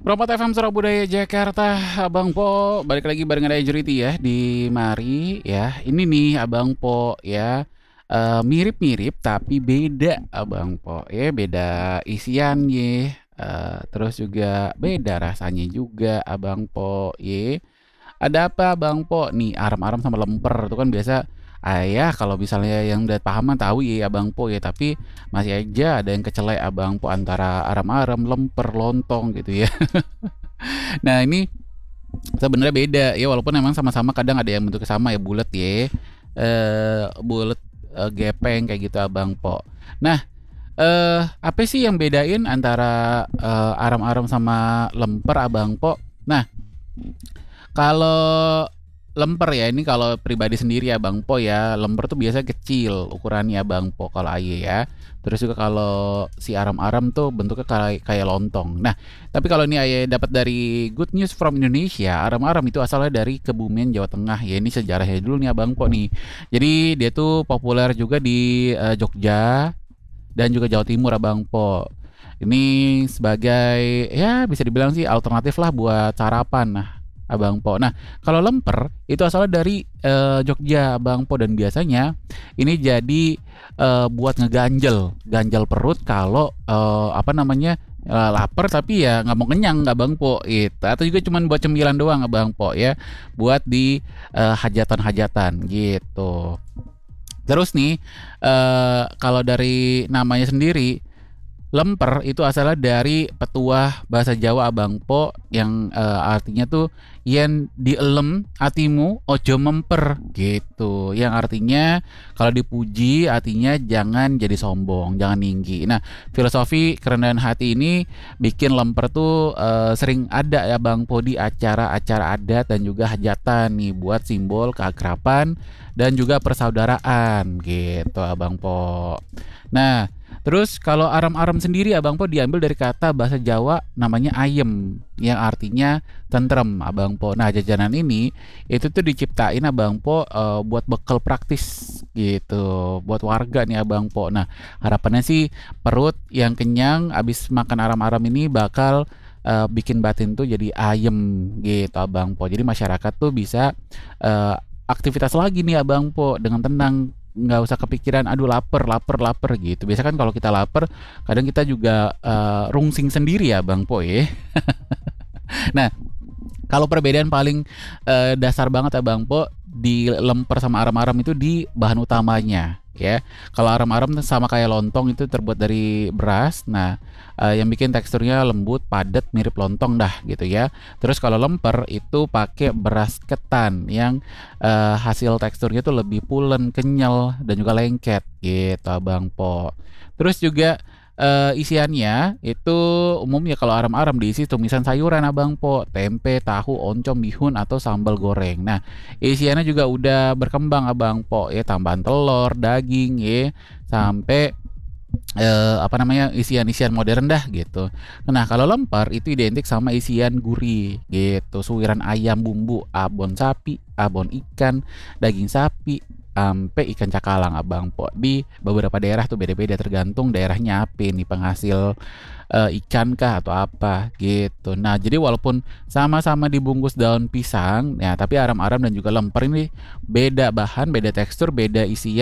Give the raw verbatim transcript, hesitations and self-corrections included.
Promo F M Surabaya Jakarta, Abang Po balik lagi barengan ada Juriti ya di mari ya. Ini nih Abang Po ya, eh, mirip-mirip tapi beda Abang Po ya, beda isiannya, eh, terus juga beda rasanya juga Abang Po ya. Ada apa Bang Po? Nih aram-aram sama lemper itu kan biasa ayah kalau misalnya yang udah paham mah tahu ya Abang Po ya, tapi masih aja ada yang kecelek Abang Po antara aram-aram, lemper, lontong gitu ya. Nah ini sebenarnya beda ya, walaupun emang sama-sama kadang ada yang bentuknya sama ya, bulat ya, eh bulat, eh, gepeng kayak gitu Abang Po. Nah, eh apa sih yang bedain antara eh, aram-aram sama lemper Abang Po? Nah, kalau lemper ya, ini kalau pribadi sendiri ya Bang Po ya, lemper tuh biasanya kecil ukurannya Bang Po kalau aye ya. Terus juga kalau si aram-aram tuh bentuknya kayak kayak lontong. Nah, tapi kalau ini aye dapat dari Good News from Indonesia, aram-aram itu asalnya dari Kebumen, Jawa Tengah ya. Ini sejarahnya dulu nih Abang Po nih. Jadi dia tuh populer juga di eh, Jogja dan juga Jawa Timur Abang Po. Ini sebagai ya bisa dibilang sih alternatif lah buat sarapan. Nah, Abang Po. Nah, kalau lemper itu asalnya dari eh, Jogja, Abang Po, dan biasanya ini jadi eh, buat ngeganjel, ganjel perut kalau eh, apa namanya eh, lapar tapi ya nggak mau kenyang, Abang Po. Itu atau juga cuman buat cemilan doang, Abang Po ya, buat di eh, hajatan-hajatan gitu. Terus nih, eh, kalau dari namanya sendiri, lemper itu asalnya dari petuah bahasa Jawa Abang Po yang eh, artinya tuh yen dielem atimu ojo memper gitu. Yang artinya kalau dipuji artinya jangan jadi sombong, jangan tinggi. Nah, filosofi kerendahan hati ini bikin lemper tuh eh, sering ada ya Bang Po di acara-acara adat dan juga hajatan nih, buat simbol keakraban dan juga persaudaraan gitu Abang Po. Nah, terus kalau aram-aram sendiri Abang Po diambil dari kata bahasa Jawa namanya ayem yang artinya tentrem Abang Po. Nah, jajanan ini itu tuh diciptain Abang Po eh, buat bekal praktis gitu buat warga nih Abang Po. Nah, harapannya sih perut yang kenyang abis makan aram-aram ini bakal eh, bikin batin tuh jadi ayem gitu Abang Po. Jadi masyarakat tuh bisa eh, aktivitas lagi nih Abang Po dengan tenang, nggak usah kepikiran aduh lapar lapar lapar gitu. Biasa kan kalau kita lapar kadang kita juga eh, rungsing sendiri ya Bang Po ya. Nah, kalau perbedaan paling eh, dasar banget ya Bang Po di lemper sama aram-aram itu di bahan utamanya ya. Kalau aram-aram tuh sama kayak lontong itu terbuat dari beras. Nah, eh, yang bikin teksturnya lembut, padat, mirip lontong dah gitu ya. Terus kalau lemper itu pakai beras ketan yang eh, hasil teksturnya tuh lebih pulen, kenyal dan juga lengket gitu Bang Po. Terus juga eh, isiannya itu umumnya kalau aram-aram diisi tumisan sayuran Abang Po, tempe, tahu, oncom, bihun atau sambal goreng. Nah, isiannya juga udah berkembang Abang Po ya, tambahan telur, daging ya, sampai eh, apa namanya isian-isian modern dah gitu. Nah, kalau lemper itu identik sama isian gurih gitu, suiran ayam bumbu, abon sapi, abon ikan, daging sapi, sampai ikan cakalang Abang Po. Di beberapa daerah tuh beda-beda tergantung daerahnya apa nih penghasil eh, ikan kah atau apa gitu. Nah, jadi walaupun sama-sama dibungkus daun pisang ya, tapi aram-aram dan juga lemper ini beda bahan, beda tekstur, beda isian